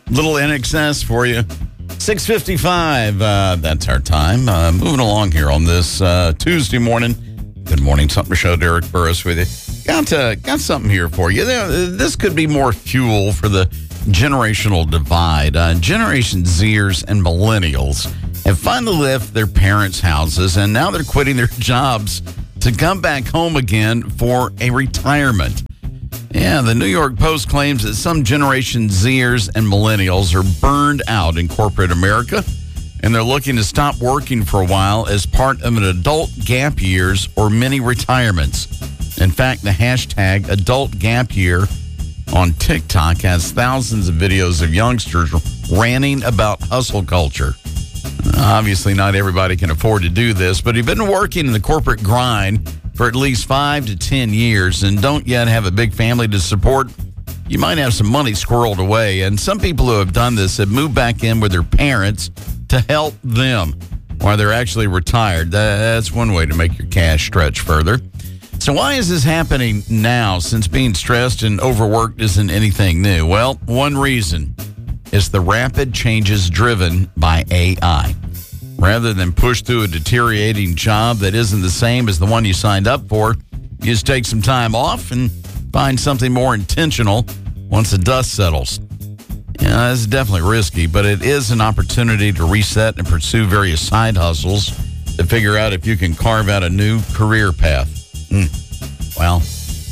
Little NXS for you. 6:55. That's our time. Moving along here on this Tuesday morning. Good morning, something show. Derek Burris with you. Got something here for you. This could be more fuel for the generational divide. Generation Zers and millennials have finally left their parents' houses, and now they're quitting their jobs to come back home again for a retirement. Yeah, the New York Post claims that some Generation Zers and millennials are burned out in corporate America, and they're looking to stop working for a while as part of an adult gap years or mini retirements. In fact, the hashtag adult gap year on TikTok has thousands of videos of youngsters ranting about hustle culture. Obviously, not everybody can afford to do this, but if you've been working in the corporate grind for at least 5 to 10 years and don't yet have a big family to support, you might have some money squirreled away. And some people who have done this have moved back in with their parents to help them while they're actually retired. That's one way to make your cash stretch further. So why is this happening now, since being stressed and overworked isn't anything new? Well, one reason is the rapid changes driven by AI. Rather than push through a deteriorating job that isn't the same as the one you signed up for, you just take some time off and find something more intentional once the dust settles. Yeah, it's definitely risky, but it is an opportunity to reset and pursue various side hustles to figure out if you can carve out a new career path. Well,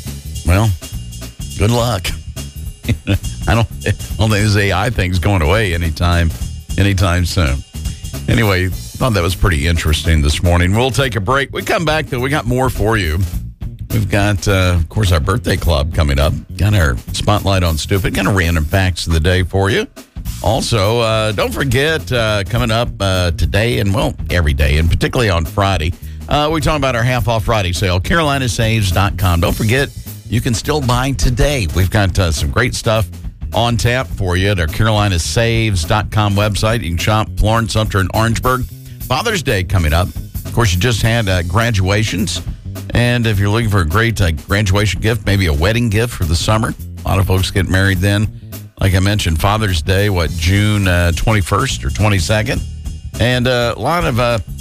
good luck. I don't think this AI thing's going away anytime soon. Anyway, thought that was pretty interesting this morning. We'll take a break. We come back, though. We got more for you. We've got, of course, our birthday club coming up. Got our spotlight on stupid. Kind of random facts of the day for you. Also, don't forget, coming up today and, well, every day, and particularly on Friday, we talk about our half-off Friday sale, CarolinaSaves.com. Don't forget, you can still buy today. We've got some great stuff on tap for you at our CarolinaSaves.com website. You can shop Florence, Sumter, and Orangeburg. Father's Day coming up. Of course, you just had graduations. And if you're looking for a great graduation gift, maybe a wedding gift for the summer, a lot of folks get married then. Like I mentioned, Father's Day, June 21st or 22nd, and a lot of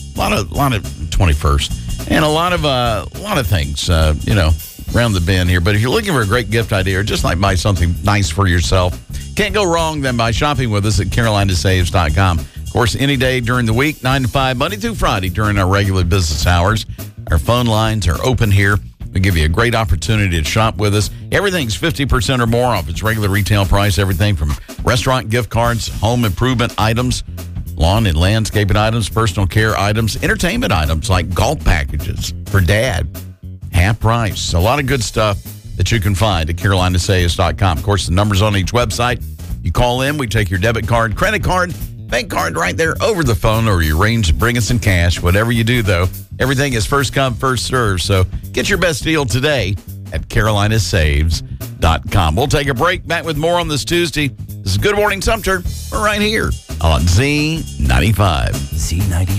21st, and a lot of things, around the bend here. But if you're looking for a great gift idea or just like buy something nice for yourself, can't go wrong then by shopping with us at CarolinaSaves.com. Of course, any day during the week, 9 to 5, Monday through Friday during our regular business hours. Our phone lines are open here. We give you a great opportunity to shop with us. Everything's 50% or more off its regular retail price. Everything from restaurant gift cards, home improvement items, lawn and landscaping items, personal care items, entertainment items like golf packages for dad. Half price. A lot of good stuff that you can find at CarolinaSaves.com. Of course, the numbers on each website. You call in, we take your debit card, credit card, bank card right there over the phone, or you arrange to bring us some cash. Whatever you do, though, everything is first come, first serve. So get your best deal today at CarolinaSaves.com. We'll take a break. Back with more on this Tuesday. This is Good Morning Sumter. We're right here on Z95. Z95.